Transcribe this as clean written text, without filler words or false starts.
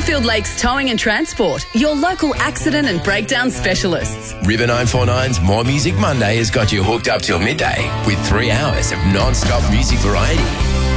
Caulfield Lakes Towing and Transport, your local accident and breakdown specialists. River 949's More Music Monday has got you hooked up till midday with 3 hours of non-stop music variety.